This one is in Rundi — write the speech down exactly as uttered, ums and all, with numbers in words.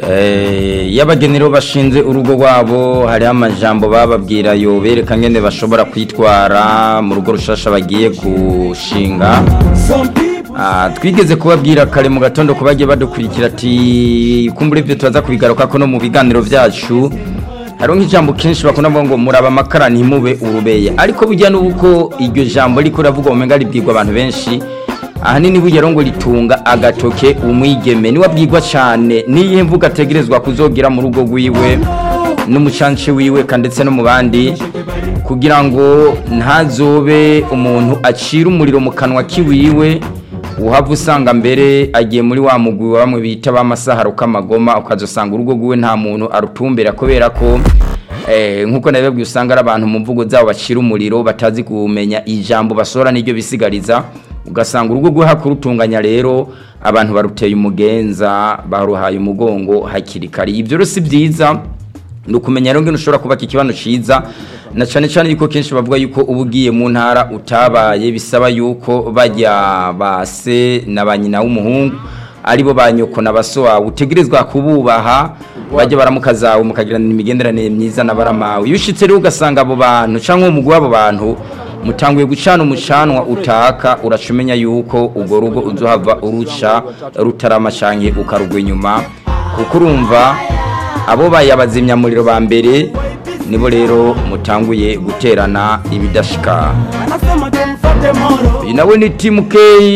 eh yabagenero bashinze urugo rwabo hari amajambo bababwira yo bereka ngene bashobora kwitwara mu rugo rushasha bagiye gushinga. Ah twigeze kubabwira kare mu gatondo kubagiye badukurikira ati kumbure byo twaza kubigaruka ko no mu biganiro byacu haro nk'ijambo kenshi bakunda ngo muraba makara ntimube urubeye ariko burya nuko iryo jambo liko ravuga umenga libwirwa abantu benshi ahanini burya rongo litunga agatoke umwigeme ni wabwirwa cyane niye mvuga ategerezwa kuzogira mu rugo rwiwe n'umucanci wiwe kandetse no mu bandi kugira ngo ntazobe umuntu acira umuriro mu kanwa kiwiwe uhava usanga mbere agiye muri wa mugwi bamwe bita bamasaharo kamagoma ukazosanga urugo rwiwe nta muntu arutumbera kubera ko eh nkuko nabebwe usanga ari abantu mu mvugo zabo bacira umuriro batazi kumenya ijambo basora n'iryo bisigariza ugasanga urugo rwe hakurutunganya rero abantu baruteye umugenza baruhaye umugongo hakirikari ibyo rose byiza nukumenya rero ngene ushobora kubaka ikibano ciza na cyane cyane yuko kenshi bavuga yuko ubugiye mu ntara utabaye bisaba yuko bajya base nabanyina w'umuhungu aribo banyoko nabaso wawe utegerezwa kububaha bajye baramukazawe mukagirana imigenderanire myiza nabaramawe yushitse rero ugasanga abo bantu cyangwa umugwi wabo bantu mutanguye gucana umucanwa utaka uracumenya yuko ugo rugo uzohava uruca rutarama canke ukarugwe nyuma kuko urumva abo bayabazimya muriro ba mbere nibo rero mutanguye guterana ibidashika. Inawe ni Team K